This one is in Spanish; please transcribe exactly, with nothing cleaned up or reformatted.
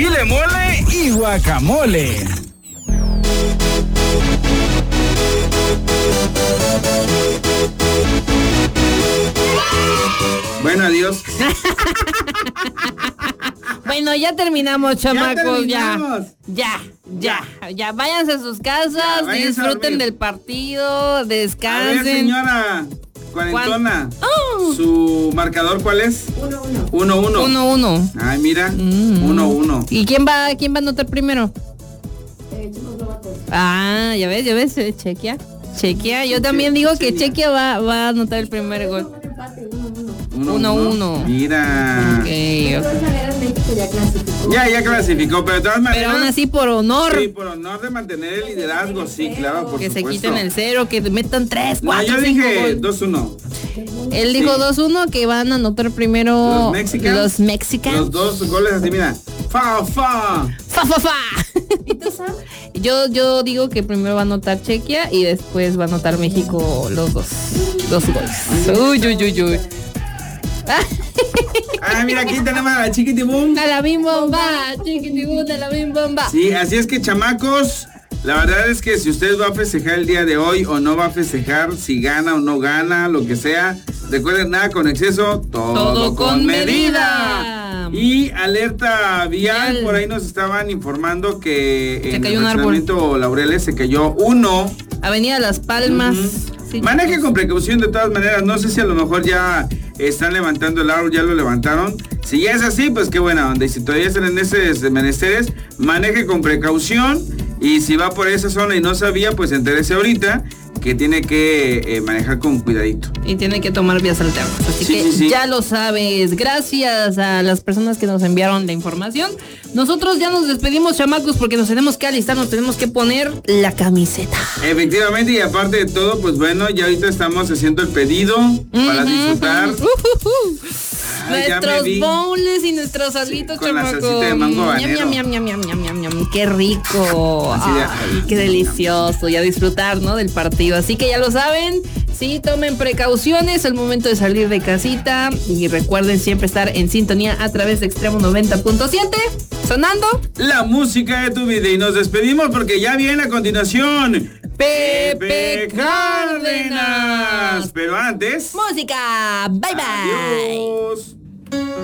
chile mole y guacamole. Bueno, adiós. Bueno, ya terminamos, chamacos, ya. terminamos. Ya, ya, ya, ya. Váyanse a sus casas, Ya, váyanse a disfruten dormir. del partido, A ver, descansen. señora cuarentona, Oh. ¿su marcador cuál es? Uno, uno. Uno, uno. Uno, uno. Ay, mira, Mm. uno, uno. ¿Y quién va, quién va a anotar primero? Eh, Checoslovaquia. Ah, ya ves, ya ves, eh, Chequia. Chequia, yo también digo que Chequia. Chequia va, va a anotar el primer gol. Un empate, uno, uno. Uno, Uno, uno. Mira. Ok, De ok. todas maneras, México ya clasificó. Ya, ya clasificó, pero de todas maneras. Pero aún así por honor, Sí, por honor de mantener el liderazgo, sí, claro, por que se supuesto. quiten el cero, que metan tres, No, cuatro, yo cinco dije goles. dos uno. Él dijo Sí. dos uno, que van a anotar primero Los mexicanos. los mexicanos. Los dos goles así, mira. Fa, fa. Fa, fa, fa. ¿Y tú, Sam? Yo, yo digo que primero va a anotar Chequia y después va a anotar México los dos, dos goles. Uy, uy, uy, uy. Ah, mira, aquí tenemos a la chiquitibum. A la bim bomba, chiquitibú, a la bim bomba. Sí, así es que, chamacos, la verdad es que si usted va a festejar el día de hoy o no va a festejar, si gana o no gana, lo que sea, recuerden, nada con exceso, todo, Todo con, con medida. medida. Y alerta vial, Vial. por ahí nos estaban informando que Se en cayó el un árbol. fraccionamiento Laureles se cayó uno. Avenida Las Palmas. Ujú. Sí, Maneje chicos. con precaución de todas maneras. No sé si a lo mejor ya están levantando el árbol, ya lo levantaron. Si ya es así, pues qué buena onda. Y si todavía están en esos menesteres, maneje con precaución. Y si va por esa zona y no sabía, pues entérese ahorita que tiene que eh, manejar con cuidadito. Y tiene que tomar vías alternas. Así Sí, que sí, sí. ya lo sabes. Gracias a las personas que nos enviaron la información. Nosotros ya nos despedimos, chamacos, porque nos tenemos que alistar, nos tenemos que poner la camiseta. Efectivamente, y aparte de todo, pues bueno, ya ahorita estamos haciendo el pedido para Ujú, disfrutar. ujú, ujú. Ay, ya me Nuestros vi. bowls y nuestros alitos, con la chamacos. salsita de mango Ñam, habanero. ñam, ñam, ñam, ñam, ñam, ñam. Qué rico. Así de- Ay, qué delicioso. Y a disfrutar, ¿no? Del partido. Así que ya lo saben. Sí, tomen precauciones al momento de salir de casita. Y recuerden siempre estar en sintonía a través de Extremo noventa punto siete. Sonando. La música de tu vida. Y nos despedimos porque ya viene a continuación Pepe Cárdenas. Pero antes. Música. Bye bye. Adiós.